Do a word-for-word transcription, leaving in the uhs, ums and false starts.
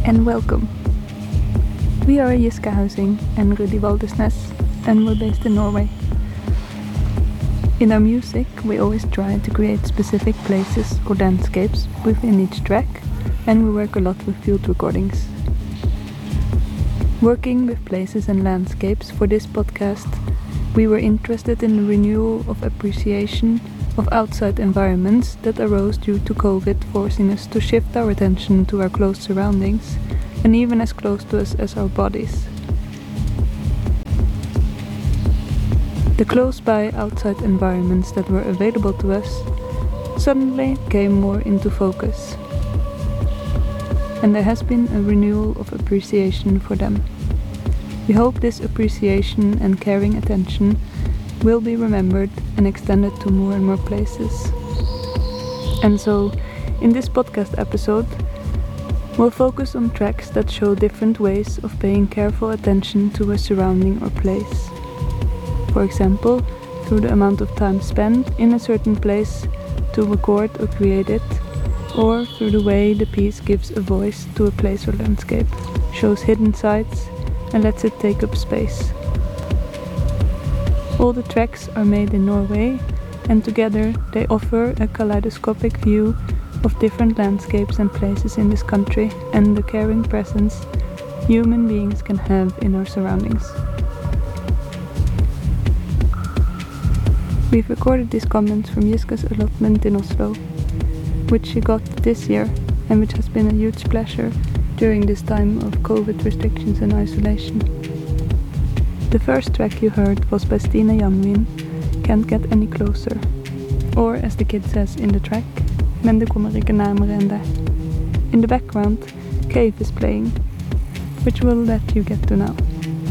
and welcome. We are Jiska Huizing and Rudy Valdesnes, and we're based in Norway. In our music, we always try to create specific places or landscapes within each track, and we work a lot with field recordings. Working with places and landscapes for this podcast, we were interested in the renewal of appreciation of outside environments that arose due to COVID, forcing us to shift our attention to our close surroundings and even as close to us as our bodies. The close-by outside environments that were available to us suddenly came more into focus, and there has been a renewal of appreciation for them. We hope this appreciation and caring attention will be remembered and extended to more and more places. And so, in this podcast episode, we'll focus on tracks that show different ways of paying careful attention to a surrounding or place. For example, through the amount of time spent in a certain place to record or create it, or through the way the piece gives a voice to a place or landscape, shows hidden sides, and lets it take up space. All the tracks are made in Norway, and together they offer a kaleidoscopic view of different landscapes and places in this country and the caring presence human beings can have in our surroundings. We've recorded these comments from Jiska's allotment in Oslo, which she got this year and which has been a huge pleasure during this time of COVID restrictions and isolation. The first track you heard was by Stine Janvin, Can't Get Any Closer, or as the kid says in the track, Men det kommer ikke nærmere enn det. In the background, Cave is playing, which we'll let you get to now.